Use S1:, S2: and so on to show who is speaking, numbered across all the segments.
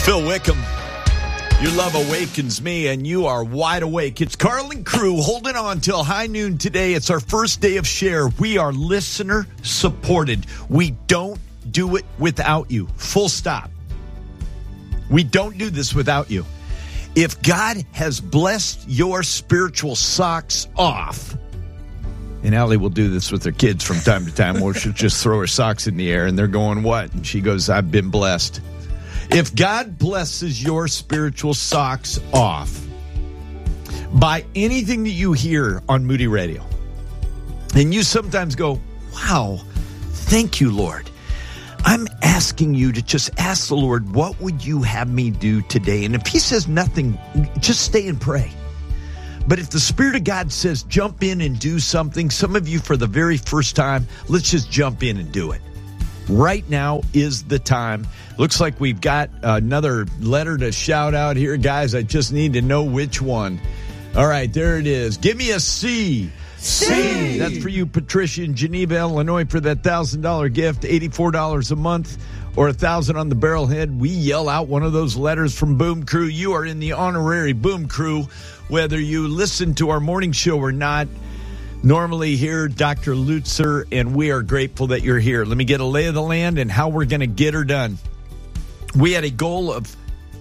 S1: Phil Wickham, your love awakens me, and you are wide awake. It's Carl and crew holding on till high noon today. It's our first day of Share. We are listener supported. We don't do it without you. Full stop. We don't do this without you. If God has blessed your spiritual socks off, and Allie will do this with her kids from time to time, or she'll just throw her socks in the air, and they're going, what? And she goes, I've been blessed. If God blesses your spiritual socks off by anything that you hear on Moody Radio, and you sometimes go, wow, thank you, Lord. I'm asking you to just ask the Lord, what would you have me do today? And if he says nothing, just stay and pray. But if the Spirit of God says jump in and do something, some of you for the very first time, let's just jump in and do it. Right now is the time. Looks like we've got another letter to shout out here. Guys, I just need to know which one. All right, there it is. Give me a C. C. That's for you, Patricia in Geneva, Illinois, for that $1,000 gift, $84 a month or $1,000 on the barrelhead. We yell out one of those letters from Boom Crew. You are in the honorary Boom Crew, whether you listen to our morning show or not. Normally here, Dr. Lutzer, and we are grateful that you're here. Let me get a lay of the land and how we're going to get her done. We had a goal of,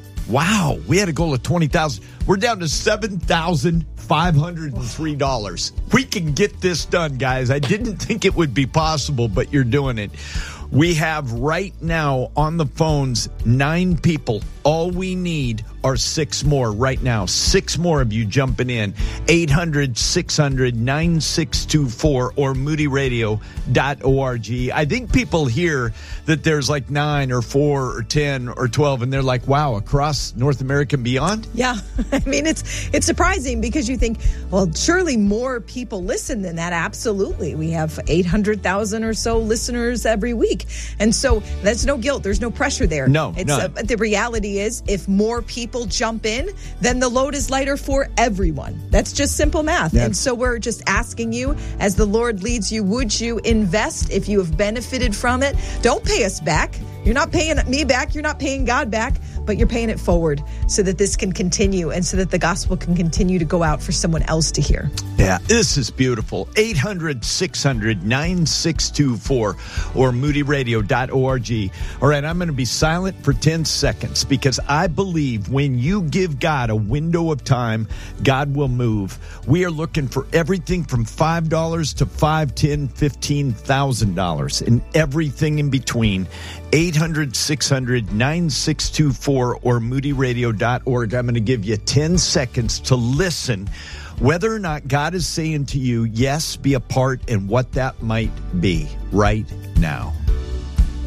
S1: $20,000. We're down to $7,503. We can get this done, guys. I didn't think it would be possible, but you're doing it. We have right now on the phones 9 people. All we need are 6 more right now. 6 more of you jumping in. 800-600-9624 or moodyradio.org. I think people hear that there's like 9 or 4 or 10 or 12, and they're like, wow, across North America and beyond?
S2: Yeah. I mean, it's surprising because you think, well, surely more people listen than that. Absolutely. We have 800,000 or so listeners every week. And so there's no guilt. There's no pressure there.
S1: No,
S2: the reality is if more people jump in, then the load is lighter for everyone. That's just simple math.
S1: Yeah.
S2: And so we're just asking you, as the Lord leads you, would you invest if you have benefited from it? Don't pay us back. You're not paying me back. You're not paying God back, but you're paying it forward so that this can continue and so that the gospel can continue to go out for someone else to hear.
S1: Yeah, this is beautiful. 800-600-9624 or moodyradio.org. All right, I'm going to be silent for 10 seconds because I believe when you give God a window of time, God will move. We are looking for everything from $5 to $5,000, $10,000, $15,000 and everything in between. 800-600-9624 or moodyradio.org. I'm going to give you 10 seconds to listen whether or not God is saying to you, yes, be a part, and what that might be right now.